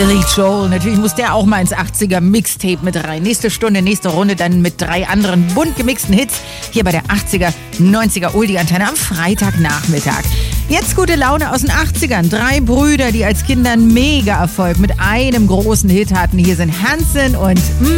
Billy Joel, natürlich muss der auch mal ins 80er Mixtape mit rein. Nächste Stunde, nächste Runde dann mit 3 anderen bunt gemixten Hits hier bei der 80er, 90er Oldie-Antenne am Freitagnachmittag. Jetzt gute Laune aus den 80ern. 3 Brüder, die als Kinder einen Mega-Erfolg mit einem großen Hit hatten. Hier sind Hanson und